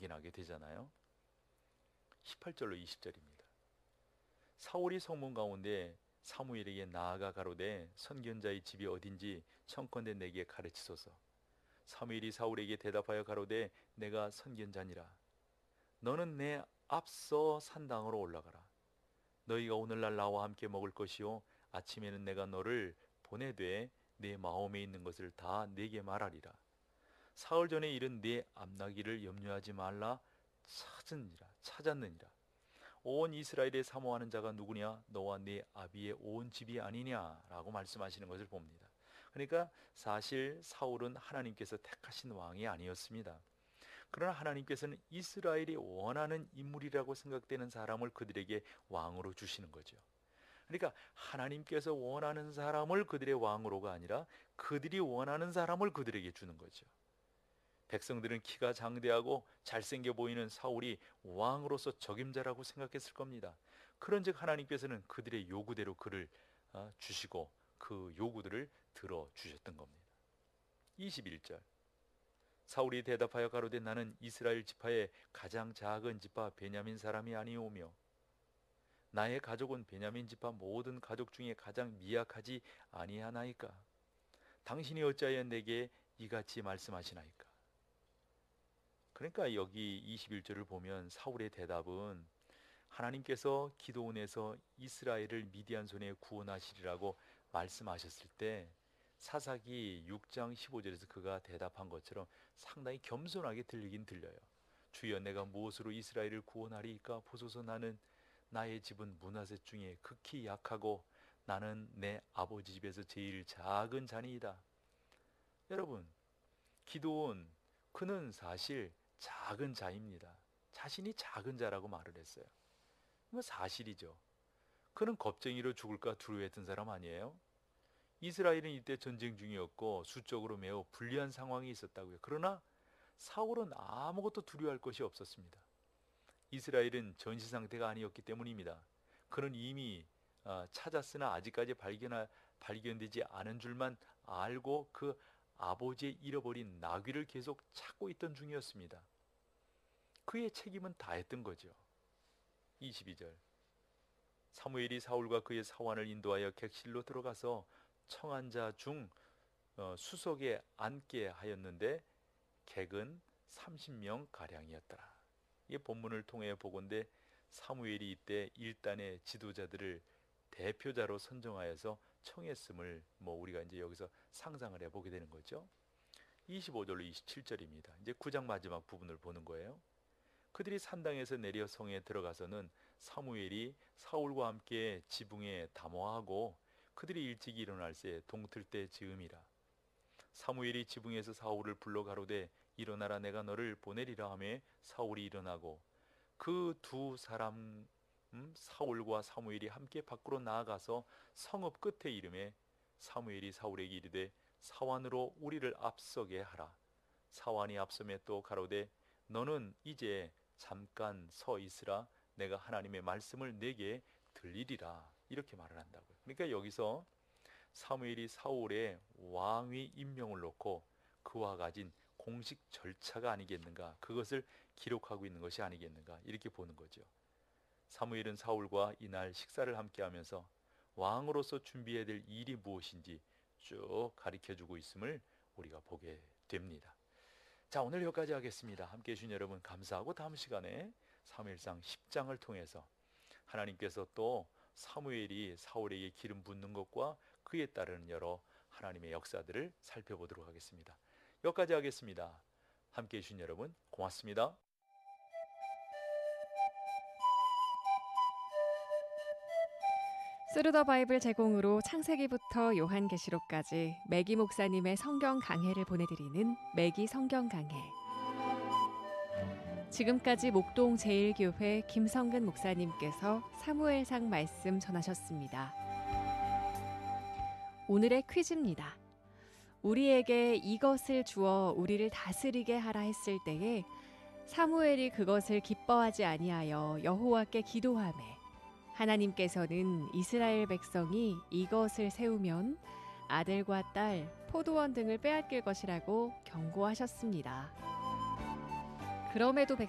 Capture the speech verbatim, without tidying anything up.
확인하게 되잖아요. 십팔 절로 이십 절입니다. 사울이 성문 가운데 사무엘에게 나아가 가로되 선견자의 집이 어딘지 청컨대 내게 가르치소서. 사무엘이 사울에게 대답하여 가로되 내가 선견자니라. 너는 내 앞서 산당으로 올라가라. 너희가 오늘날 나와 함께 먹을 것이요 아침에는 내가 너를 보내되 내 마음에 있는 것을 다 내게 말하리라. 사흘 전에 일은 내 앞나기를 염려하지 말라. 찾으니라 찾았느니라. 온 이스라엘에 사모하는 자가 누구냐? 너와 네 아비의 온 집이 아니냐라고 말씀하시는 것을 봅니다. 그러니까 사실 사울은 하나님께서 택하신 왕이 아니었습니다. 그러나 하나님께서는 이스라엘이 원하는 인물이라고 생각되는 사람을 그들에게 왕으로 주시는 거죠. 그러니까 하나님께서 원하는 사람을 그들의 왕으로가 아니라 그들이 원하는 사람을 그들에게 주는 거죠. 백성들은 키가 장대하고 잘생겨 보이는 사울이 왕으로서 적임자라고 생각했을 겁니다. 그런즉 하나님께서는 그들의 요구대로 그를 주시고 그 요구들을 들어주셨던 겁니다. 이십일 절. 사울이 대답하여 가로되 나는 이스라엘 지파의 가장 작은 지파 베냐민 사람이 아니오며 나의 가족은 베냐민 지파 모든 가족 중에 가장 미약하지 아니하나이까. 당신이 어찌하여 내게 이같이 말씀하시나이까. 그러니까 여기 이십일 절을 보면 사울의 대답은 하나님께서 기드온에서 이스라엘을 미디안 손에 구원하시리라고 말씀하셨을 때 사사기 육 장 십오 절에서 그가 대답한 것처럼 상당히 겸손하게 들리긴 들려요. 주여 내가 무엇으로 이스라엘을 구원하리이까. 보소서 나는 나의 집은 문하세 중에 극히 약하고 나는 내 아버지 집에서 제일 작은 자니이다. 여러분, 기드온 그는 사실 작은 자입니다. 자신이 작은 자라고 말을 했어요. 뭐 사실이죠. 그는 겁쟁이로 죽을까 두려워했던 사람 아니에요? 이스라엘은 이때 전쟁 중이었고 수적으로 매우 불리한 상황이 있었다고요. 그러나 사울은 아무것도 두려워할 것이 없었습니다. 이스라엘은 전시 상태가 아니었기 때문입니다. 그는 이미 찾았으나 아직까지 발견, 발견되지 않은 줄만 알고 그 아버지의 잃어버린 나귀를 계속 찾고 있던 중이었습니다. 그의 책임은 다했던 거죠. 이십이 절. 사무엘이 사울과 그의 사환을 인도하여 객실로 들어가서 청한 자 중 수석에 앉게 하였는데 객은 삼십 명 가량이었더라. 이 본문을 통해 보건대 사무엘이 이때 일단의 지도자들을 대표자로 선정하여서 청했음을 뭐 우리가 이제 여기서 상상을 해보게 되는 거죠. 이십오 절로 이십칠 절입니다. 이제 구 장 마지막 부분을 보는 거예요. 그들이 산당에서 내려 성에 들어가서는 사무엘이 사울과 함께 지붕에 담화하고 그들이 일찍 일어날새 동틀 때 즈음이라. 사무엘이 지붕에서 사울을 불러 가로되 일어나라 내가 너를 보내리라 하매 사울이 일어나고 그 두 사람 음, 사울과 사무엘이 함께 밖으로 나아가서 성읍 끝에 이름에 사무엘이 사울에게 이르되 사완으로 우리를 앞서게 하라. 사완이 앞섬에 또 가로되 너는 이제 잠깐 서 있으라. 내가 하나님의 말씀을 내게 들리리라. 이렇게 말을 한다고요. 그러니까 여기서 사무엘이 사울의 왕위 임명을 놓고 그와 가진 공식 절차가 아니겠는가, 그것을 기록하고 있는 것이 아니겠는가, 이렇게 보는 거죠. 사무엘은 사울과 이날 식사를 함께 하면서 왕으로서 준비해야 될 일이 무엇인지 쭉 가르쳐주고 있음을 우리가 보게 됩니다. 자, 오늘 여기까지 하겠습니다. 함께해 주신 여러분 감사하고 다음 시간에 사무엘상 십 장을 통해서 하나님께서 또 사무엘이 사울에게 기름 붓는 것과 그에 따르는 여러 하나님의 역사들을 살펴보도록 하겠습니다. 여기까지 하겠습니다. 함께해 주신 여러분 고맙습니다. 스루더 바이블 제공으로 창세기부터 요한계시록까지 매기 목사님의 성경 강해를 보내드리는 매기 성경 강해. 지금까지 목동 제일교회 김성근 목사님께서 사무엘상 말씀 전하셨습니다. 오늘의 퀴즈입니다. 우리에게 이것을 주어 우리를 다스리게 하라 했을 때에 사무엘이 그것을 기뻐하지 아니하여 여호와께 기도하매 하나님께서는 이스라엘 백성이 이것을 세우면 아들과 딸, 포도원 등을 빼앗길 것이라고 경고하셨습니다. 그럼에도 백